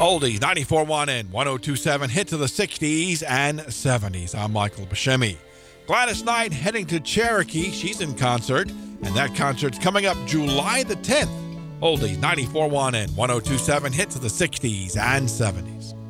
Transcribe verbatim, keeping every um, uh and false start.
Oldies, ninety-four point one and one oh two point seven, hits of the sixties and seventies. I'm Michael Buscemi. Gladys Knight heading to Cherokee. She's in concert, and that concert's coming up July the tenth. Oldies, ninety-four point one and one oh two point seven, hits of the sixties and seventies.